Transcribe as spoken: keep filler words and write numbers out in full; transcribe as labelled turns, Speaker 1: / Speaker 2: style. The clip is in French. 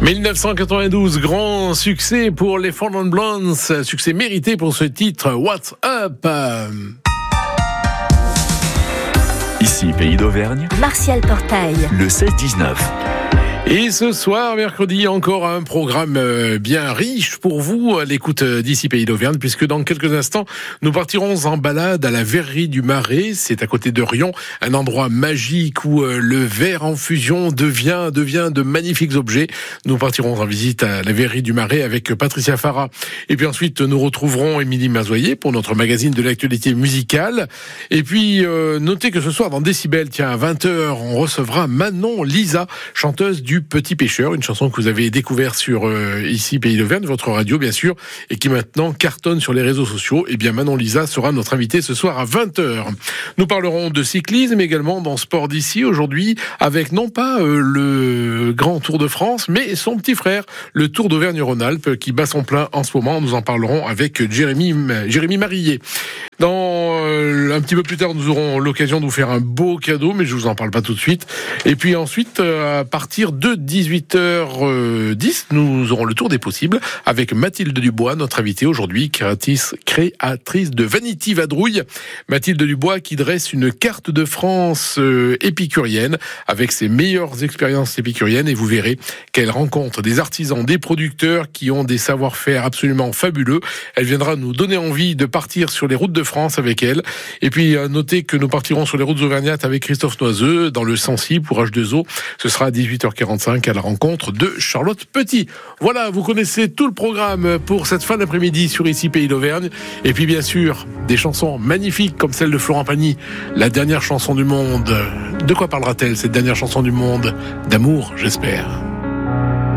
Speaker 1: dix-neuf cent quatre-vingt-douze, grand succès pour les Four Non Blondes, succès mérité pour ce titre What's Up.
Speaker 2: Ici, Pays d'Auvergne,
Speaker 3: Martial Portail,
Speaker 2: le seize dix-neuf.
Speaker 1: Et ce soir, mercredi, encore un programme bien riche pour vous à l'écoute d'ici Pays d'Auvergne, puisque dans quelques instants, nous partirons en balade à la verrerie du Marais. C'est à côté de Riom, un endroit magique où le verre en fusion devient, devient de magnifiques objets. Nous partirons en visite à la verrerie du Marais avec Patricia Farah. Et puis ensuite, nous retrouverons Émilie Mazoyer pour notre magazine de l'actualité musicale. Et puis, euh, notez que ce soir, dans Décibel, tiens, à vingt heures, on recevra Manon Lisa, chanteuse du Petit Pêcheur, une chanson que vous avez découvert sur euh, ici Pays d'Auvergne, votre radio bien sûr, et qui maintenant cartonne sur les réseaux sociaux. Et bien Manon Lisa sera notre invitée ce soir à vingt heures. Nous parlerons de cyclisme également dans Sport d'ici aujourd'hui, avec non pas euh, le grand Tour de France, mais son petit frère, le Tour d'Auvergne-Rhône-Alpes, qui bat son plein en ce moment. Nous en parlerons avec Jérémy, Jérémy Marillet. Dans euh, un petit peu plus tard, nous aurons l'occasion de vous faire un beau cadeau, mais je vous en parle pas tout de suite. Et puis ensuite, euh, à partir de dix-huit heures dix, nous aurons le tour des possibles avec Mathilde Dubois, notre invitée aujourd'hui, créatrice, créatrice de Vanity Vadrouille. Mathilde Dubois qui dresse une carte de France euh, épicurienne avec ses meilleures expériences épicuriennes, et vous verrez qu'elle rencontre des artisans, des producteurs qui ont des savoir-faire absolument fabuleux. Elle viendra nous donner envie de partir sur les routes de France avec elle. Et puis, notez que nous partirons sur les routes auvergnates avec Christophe Noiseux dans le Sancy pour H deux O. Ce sera à dix-huit heures quarante-cinq à la rencontre de Charlotte Petit. Voilà, vous connaissez tout le programme pour cette fin d'après-midi sur ici Pays d'Auvergne. Et puis, bien sûr, des chansons magnifiques comme celle de Florent Pagny, la dernière chanson du monde. De quoi parlera-t-elle, cette dernière chanson du monde? D'amour, j'espère.